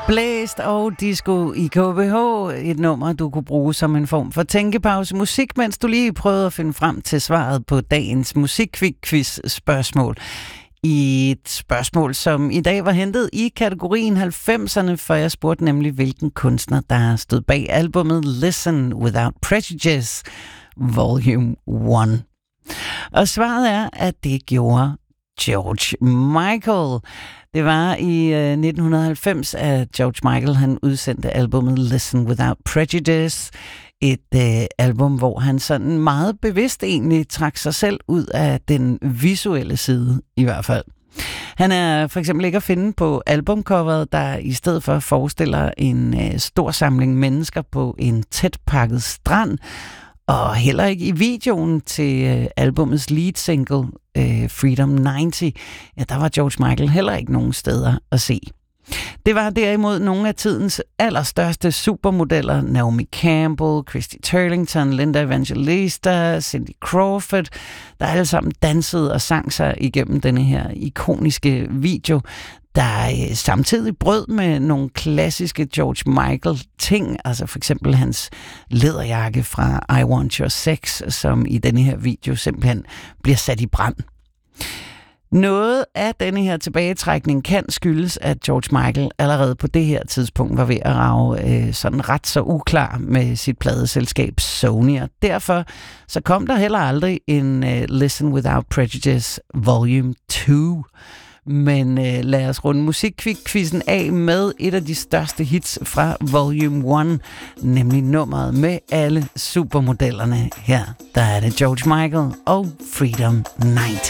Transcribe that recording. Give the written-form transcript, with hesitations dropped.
Blæst og disco i KBH, et nummer, du kunne bruge som en form for tænkepause musik, mens du lige prøvede at finde frem til svaret på dagens musikquiz-spørgsmål. I et spørgsmål, som i dag var hentet i kategorien 90'erne, for jeg spurgte nemlig, hvilken kunstner, der stod bag albumet Listen Without Prejudice, Volume 1. Og svaret er, at det gjorde George Michael. Det var i 1990, at George Michael han udsendte albumet Listen Without Prejudice. Et album, hvor han sådan meget bevidst egentlig trak sig selv ud af den visuelle side, i hvert fald. Han er for eksempel ikke at finde på albumcoveret, der i stedet for forestiller en stor samling mennesker på en tæt pakket strand, og heller ikke i videoen til albumets lead single, Freedom 90, ja, der var George Michael heller ikke nogen steder at se. Det var derimod nogle af tidens allerstørste supermodeller, Naomi Campbell, Christy Turlington, Linda Evangelista, Cindy Crawford, der alle sammen dansede og sang sig igennem denne her ikoniske video, der samtidig brød med nogle klassiske George Michael-ting, altså for eksempel hans læderjakke fra I Want Your Sex, som i denne her video simpelthen bliver sat i brand. Noget af denne her tilbagetrækning kan skyldes, at George Michael allerede på det her tidspunkt var ved at rage sådan ret så uklar med sit pladeselskab Sony, og derfor så kom der heller aldrig en Listen Without Prejudice Volume 2. Men lad os runde musikquizzen af med et af de største hits fra Volume 1, nemlig nummeret med alle supermodellerne. Her der er det George Michael og Freedom 90.